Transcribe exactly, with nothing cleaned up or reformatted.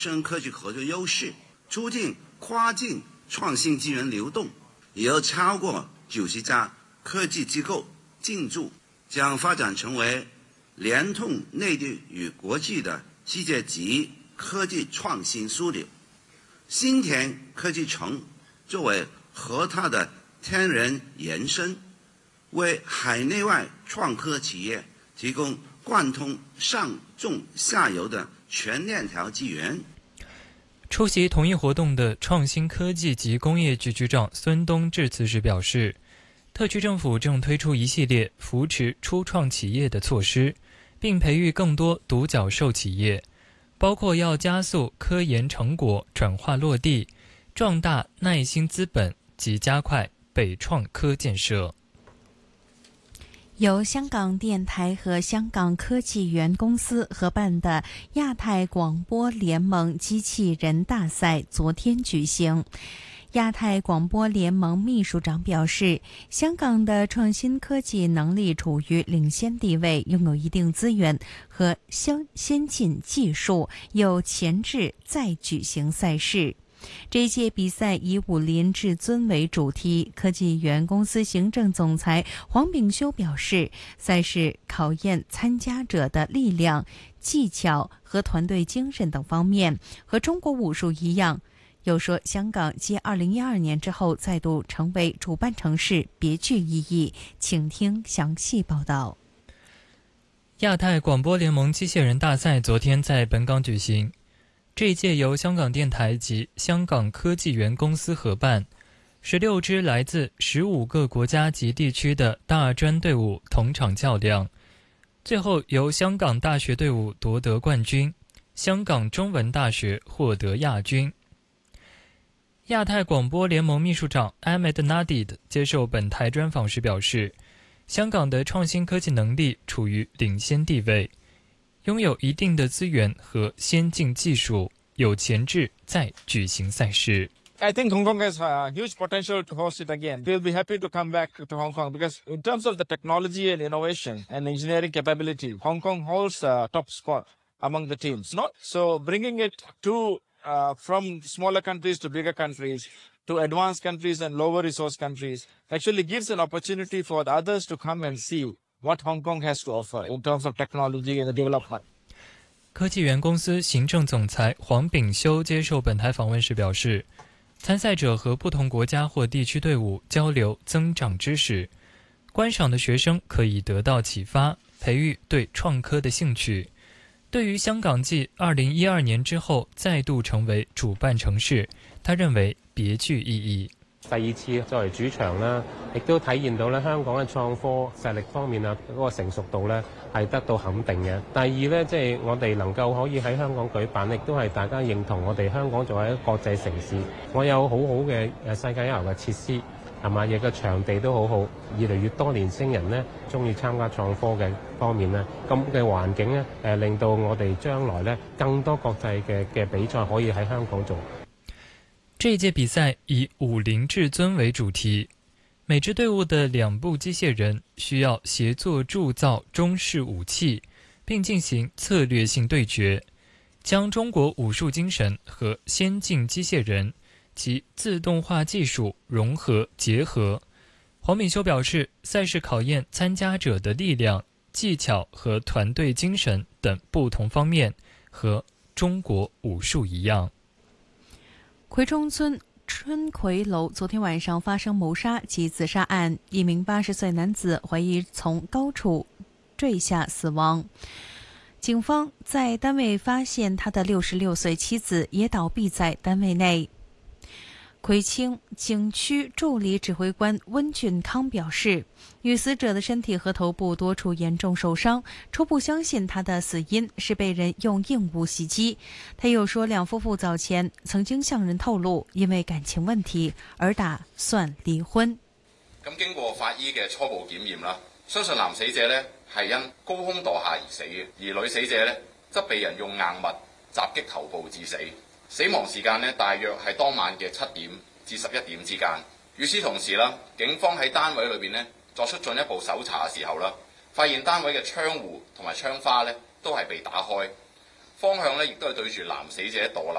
深科技合作优势，促进跨境创新资源流动。也有超过九十家科技机构进驻，将发展成为联通内地与国际的世界级科技创新枢纽。新田科技城作为和它的天然延伸，为海内外创科企业提供贯通上中下游的全链条资源。 出席同一活动的创新科技及工业局局长孙东致辞时表示，特区政府正推出一系列扶持初创企业的措施，并培育更多独角兽企业，包括要加速科研成果转化落地，壮大耐心资本及加快北创科建设。 由香港电台和香港科技园公司合办的亚太广播联盟机器人大赛昨天举行。亚太广播联盟秘书长表示，香港的创新科技能力处于领先地位，拥有一定资源和先进技术，有潜质再举行赛事。这一届比赛以武林至尊为主题，科技园公司行政总裁黄炳修表示，赛事考验参加者的力量、技巧和团队精神等方面，和中国武术一样。又说，香港继二零一二年之后再度成为主办城市，别具意义。请听详细报道。 亚太广播联盟机械人大赛昨天在本港举行。这一届由香港电台及香港科技园公司合办，十六支来自十五个国家及地区的大专队伍同场较量，最后由香港大学队伍夺得冠军，香港中文大学获得亚军。亚太广播联盟秘书长 Ahmed Nadid 接受本台专访时表示，香港的创新科技能力处于领先地位，拥有一定的资源和先进技术，有潜质再举行赛事。 I think Hong Kong has a huge potential to host it again. We'll be happy to come back to Hong Kong because in terms of the technology and innovation and engineering capability, Hong Kong holds a top spot among the teams. Not so bringing it to uh, from smaller countries to bigger countries, to advanced countries and lower resource countries, actually gives an opportunity for the others to come and see what Hong Kong has to offer in terms of technology and development. 科技园公司行政总裁黄炳修接受本台访问时表示，参赛者和不同国家或地区队伍交流增长知识，观赏的学生可以得到启发，培育对创科的兴趣。对於香港繼二零一二年之後再度成為主辦城市，他認為別具意義。 第二次作為主場啦，亦都體現到咧香港嘅創科實力方面啊，嗰個成熟度咧係得到肯定嘅。第二咧，即係我哋能夠可以喺香港舉辦，亦都係大家認同我哋香港作為一個國際城市，我有好好嘅誒世界一流嘅設施，係嘛，亦個場地都好好，越嚟越多年輕人咧中意參加創科嘅方面咧，咁嘅環境咧誒令到我哋將來咧更多國際嘅嘅比賽可以喺香港做。 這一屆比賽以武林至尊為主題，每支隊伍的兩部機械人需要協作鑄造中式武器，並進行策略性對決，將中國武術精神和先進機械人及自動化技術融合結合。黃敏修表示，賽事考驗參加者的力量、技巧和團隊精神等不同方面，和中國武術一樣。 葵涌村春葵樓昨天晚上發生謀殺及自殺案，一名八十歲男子懷疑從高處墜下死亡。警方在單位發現他的六十六歲妻子也倒斃在單位內。葵青警區助理指揮官温俊康表示，女死者的身體和頭部多處嚴重受傷，初步相信她的死因是被人用硬物襲擊。他又說，兩夫婦早前曾經向人透露，因為感情問題而打算離婚。 咁經過法醫嘅初步檢驗啦，相信男死者呢係因高空墮下而死嘅，而女死者呢則被人用硬物襲擊頭部致死。死亡時間呢，大約係當晚嘅七點至十一點之間。與此同時啦，警方喺單位裏邊呢作出進一步搜查嘅時候啦，發現單位嘅窗戶同埋窗花呢都係被打開， 方向咧亦都係對住男死者墮樓